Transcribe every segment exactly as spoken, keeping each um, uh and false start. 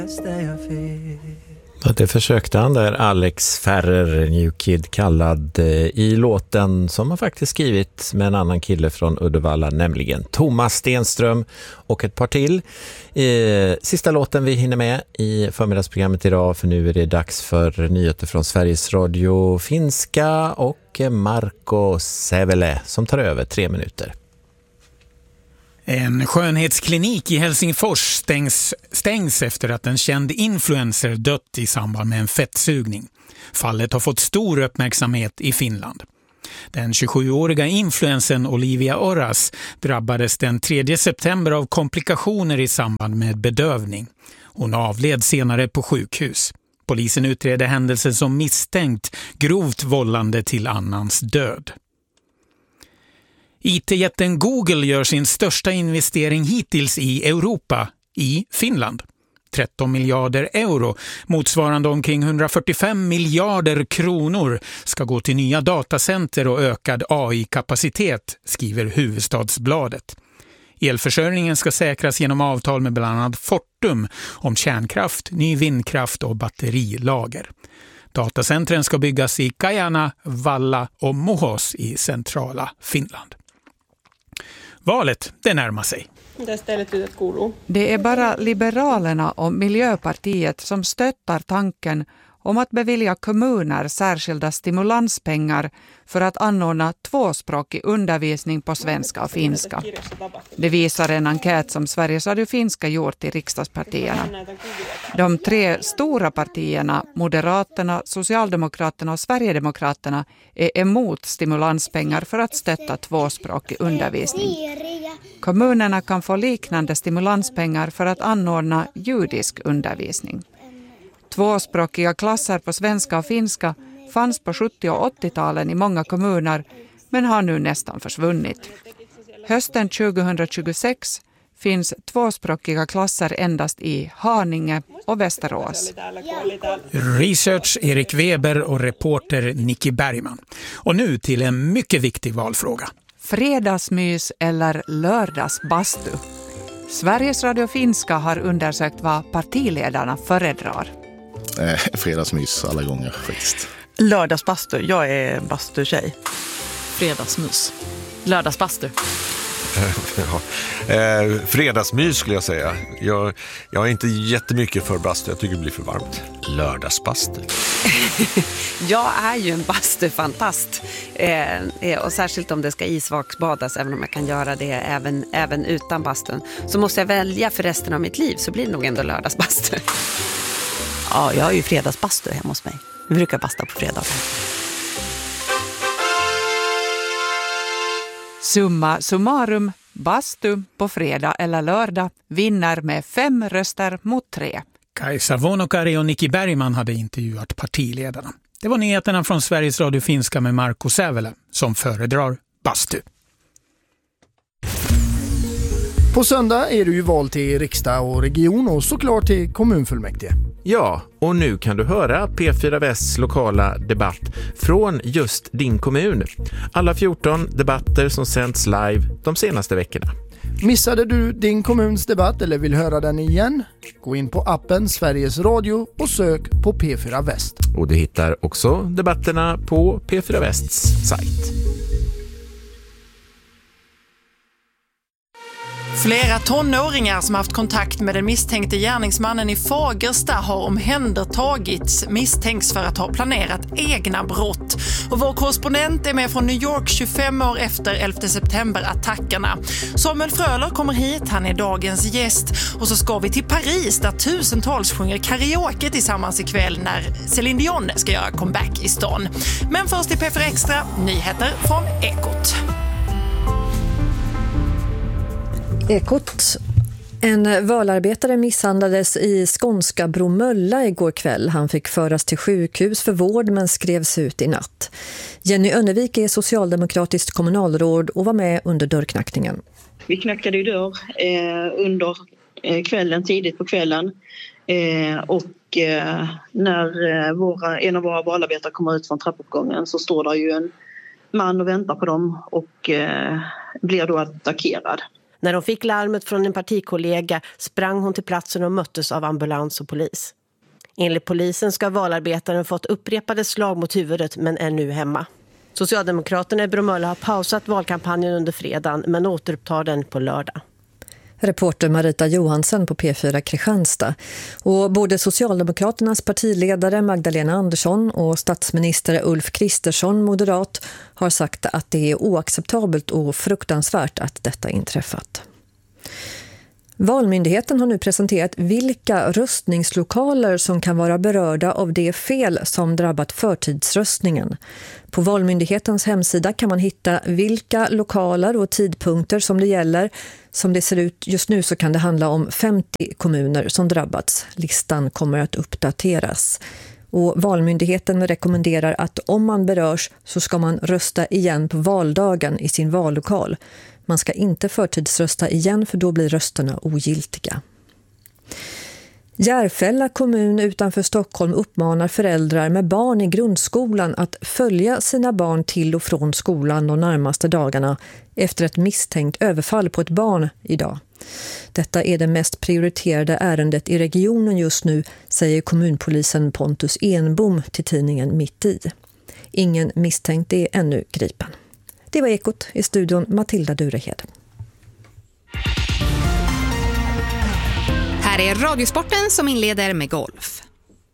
Ja, det försökte han där, Alex Ferrer, New Kid kallad, i låten som han faktiskt skrivit med en annan kille från Uddevalla, nämligen Thomas Stenström och ett par till. Eh, sista låten vi hinner med i förmiddagsprogrammet idag, för nu är det dags för nyheter från Sveriges Radio Finska och Marco Sävele som tar över tre minuter. En skönhetsklinik i Helsingfors stängs, stängs efter att en känd influencer dött i samband med en fettsugning. Fallet har fått stor uppmärksamhet i Finland. Den tjugosjuåriga influencern Olivia Orras drabbades den tredje september av komplikationer i samband med bedövning. Hon avled senare på sjukhus. Polisen utreder händelsen som misstänkt grovt vållande till annans död. I T-jätten Google gör sin största investering hittills i Europa, i Finland. tretton miljarder euro, motsvarande omkring hundrafyrtiofem miljarder kronor, ska gå till nya datacenter och ökad A I-kapacitet, skriver Huvudstadsbladet. Elförsörjningen ska säkras genom avtal med bland annat Fortum om kärnkraft, ny vindkraft och batterilager. Datacentren ska byggas i Kajana, Valla och Muhos i centrala Finland. Valet, det närmar sig. Det är bara Liberalerna och Miljöpartiet som stöttar tanken om att bevilja kommuner särskilda stimulanspengar för att anordna tvåspråkig undervisning på svenska och finska. Det visar en enkät som Sveriges Radio Finska gjort i riksdagspartierna. De tre stora partierna, Moderaterna, Socialdemokraterna och Sverigedemokraterna, är emot stimulanspengar för att stötta tvåspråkig undervisning. Kommunerna kan få liknande stimulanspengar för att anordna judisk undervisning. Tvåspråkiga klasser på svenska och finska fanns på sjuttio- och åttio-talen i många kommuner, men har nu nästan försvunnit. Hösten tjugohundratjugosex finns tvåspråkiga klasser endast i Haninge och Västerås. Research Erik Weber och reporter Nicky Bergman. Och nu till en mycket viktig valfråga. Fredagsmys eller lördagsbastu? Sveriges Radio Finska har undersökt vad partiledarna föredrar. Eh, fredagsmys alla gånger faktiskt. Lördagsbastu, jag är bastutjej. Fredagsmys. Lördagsbastu. ja. eh, fredagsmys skulle jag säga. Jag, jag är inte jättemycket för bastu, jag tycker det blir för varmt. Lördagsbastu. Jag är ju en bastufantast. Eh, och särskilt om det ska isvaksbadas, även om jag kan göra det även, även utan bastun. Så måste jag välja för resten av mitt liv, så blir det nog ändå lördagsbastu. Ja, jag är ju fredagsbastu hemma hos mig. Vi brukar basta på fredagar. Summa summarum, bastu på fredag eller lördag vinner med fem röster mot tre. Kajsa Vonokari och Nicky Bergman hade intervjuat partiledarna. Det var nyheterna från Sveriges Radio Finska med Marco Sävele som föredrar bastu. På söndag är det ju val till riksdag och region och såklart till kommunfullmäktige. Ja, och nu kan du höra P fyra Västs lokala debatt från just din kommun. Alla fjorton debatter som sänds live de senaste veckorna. Missade du din kommuns debatt eller vill höra den igen? Gå in på appen Sveriges Radio och sök på P fyra Väst. Och du hittar också debatterna på P fyra Västs sajt. Flera tonåringar som haft kontakt med den misstänkte gärningsmannen i Fagersta har omhändertagits, misstänks för att ha planerat egna brott. Och vår korrespondent är med från New York tjugofem år efter elfte september-attackerna. Samuel Fröler kommer hit, han är dagens gäst. Och så ska vi till Paris där tusentals sjunger karaoke tillsammans ikväll när Céline Dion ska göra comeback i stan. Men först till P fyra Extra, nyheter från Ekot. Ekot. En valarbetare misshandlades i skånska Bromölla igår kväll. Han fick föras till sjukhus för vård men skrevs ut i natt. Jenny Önnevik är socialdemokratiskt kommunalråd och var med under dörrknackningen. Vi knackade ju dörr eh, under eh, kvällen, tidigt på kvällen. Eh, och eh, när eh, våra, en av våra valarbetare kommer ut från trappuppgången så står där ju en man och väntar på dem och eh, blir då attackerad. När hon fick larmet från en partikollega sprang hon till platsen och möttes av ambulans och polis. Enligt polisen ska valarbetaren fått upprepade slag mot huvudet men är nu hemma. Socialdemokraterna i Bromölla har pausat valkampanjen under fredagen men återupptar den på lördag. Reporter Marita Johansson på P fyra Kristianstad. Och både Socialdemokraternas partiledare Magdalena Andersson och statsminister Ulf Kristersson, moderat, har sagt att det är oacceptabelt och fruktansvärt att detta inträffat. Valmyndigheten har nu presenterat vilka röstningslokaler som kan vara berörda av det fel som drabbat förtidsröstningen. På Valmyndighetens hemsida kan man hitta vilka lokaler och tidpunkter som det gäller. Som det ser ut just nu så kan det handla om femtio kommuner som drabbats. Listan kommer att uppdateras. Och Valmyndigheten rekommenderar att om man berörs så ska man rösta igen på valdagen i sin vallokal. Man ska inte förtidsrösta igen för då blir rösterna ogiltiga. Järfälla kommun utanför Stockholm uppmanar föräldrar med barn i grundskolan att följa sina barn till och från skolan de närmaste dagarna efter ett misstänkt överfall på ett barn idag. Detta är det mest prioriterade ärendet i regionen just nu, säger kommunpolisen Pontus Enbom till tidningen Mitt i. Ingen misstänkt är ännu gripen. Det var Ekot, i studion Matilda Durehed. Här är Radiosporten som inleder med golf.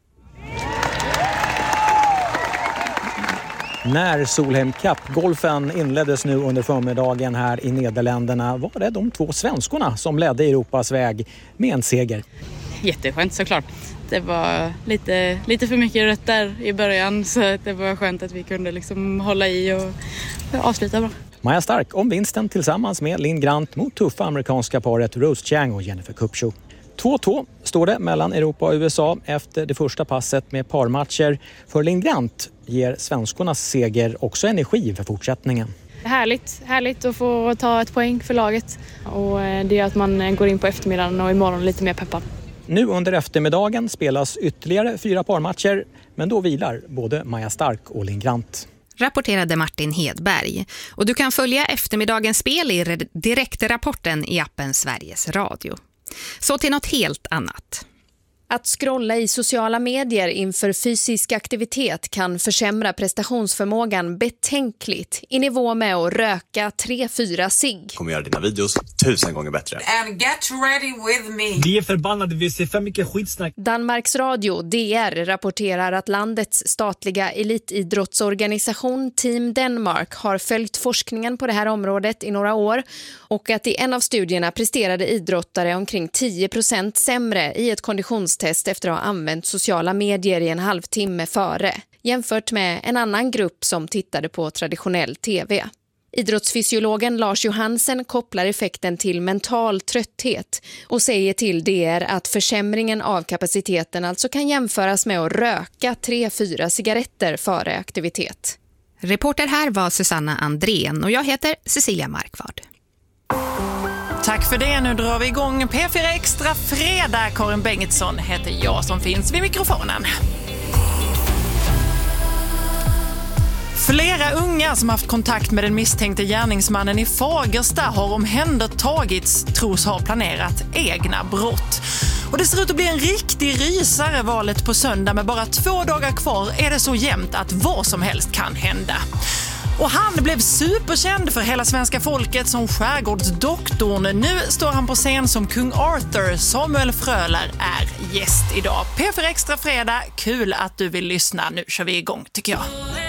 När Solheim Cup-golfen inleddes nu under förmiddagen här i Nederländerna var det de två svenskorna som ledde Europas väg med en seger. Jätteskönt såklart. Det var lite, lite för mycket rött där i början så det var skönt att vi kunde liksom hålla i och avsluta bra. Maja Stark om vinsten tillsammans med Linn Grant mot tuffa amerikanska paret Rose Chang och Jennifer Kupcho. två två står det mellan Europa och U S A efter det första passet med parmatcher. För Linn Grant ger svenskornas seger också energi för fortsättningen. Härligt, härligt att få ta ett poäng för laget och det gör att man går in på eftermiddagen och imorgon lite mer peppad. Nu under eftermiddagen spelas ytterligare fyra parmatcher men då vilar både Maja Stark och Linn Grant. Rapporterade Martin Hedberg. Och du kan följa eftermiddagens spel i direktrapporten i appen Sveriges Radio. Så till något helt annat. Att scrolla i sociala medier inför fysisk aktivitet kan försämra prestationsförmågan betänkligt i nivå med att röka tre fyra cigg. Kommer göra dina videos tusen gånger bättre. And get ready with me. Vi är förbannade, vi ser för mycket skitsnack. Danmarks Radio D R rapporterar att landets statliga elitidrottsorganisation Team Denmark har följt forskningen på det här området i några år och att i en av studierna presterade idrottare omkring tio procent sämre i ett konditions test efter att ha använt sociala medier i en halvtimme före, jämfört med en annan grupp som tittade på traditionell tv. Idrottsfysiologen Lars Johansen kopplar effekten till mental trötthet och säger till D R att försämringen av kapaciteten alltså kan jämföras med att röka tre fyra cigaretter före aktivitet. Reporter här var Susanna Andrén och jag heter Cecilia Markvard. Tack för det. Nu drar vi igång P fyra Extra fredag. Karin Bengtsson heter jag som finns vid mikrofonen. Flera unga som haft kontakt med den misstänkte gärningsmannen i Fagersta har omhändertagits, tros ha planerat egna brott. Och det ser ut att bli en riktig rysare valet på söndag. Med bara två dagar kvar är det så jämnt att vad som helst kan hända. Och han blev superkänd för hela svenska folket som skärgårdsdoktorn. Nu står han på scen som kung Arthur. Samuel Fröler är gäst idag. P fyra Extra fredag. Kul att du vill lyssna. Nu kör vi igång tycker jag.